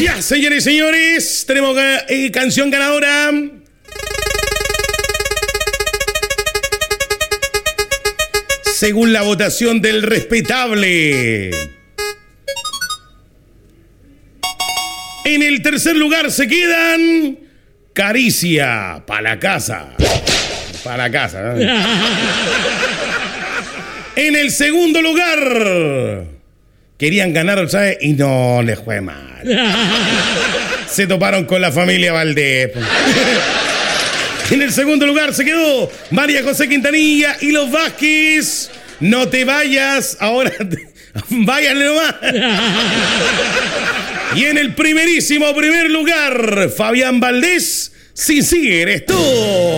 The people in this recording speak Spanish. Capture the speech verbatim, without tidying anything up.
Ya, señores y señores, tenemos eh, canción ganadora. Según la votación del respetable. En el tercer lugar se quedan Caricia, para la casa. Para la casa. ¿Eh? En el segundo lugar querían ganar, ¿sabes? Y no les fue mal. Se toparon con la familia Valdés. En el segundo lugar se quedó María José Quintanilla y los Vázquez. No te vayas, ahora te... váyanle nomás. Y en el primerísimo primer lugar, Fabián Valdés, si sí eres tú.